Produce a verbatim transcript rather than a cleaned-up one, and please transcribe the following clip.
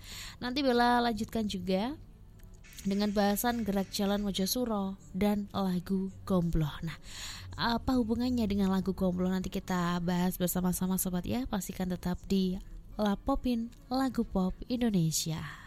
Nanti Bella lanjutkan juga dengan bahasan Gerak Jalan Mojosuro dan lagu Gombloh. Nah, apa hubungannya dengan lagu Gombloh nanti kita bahas bersama-sama sobat ya. Pastikan tetap di La Popin, lagu pop Indonesia.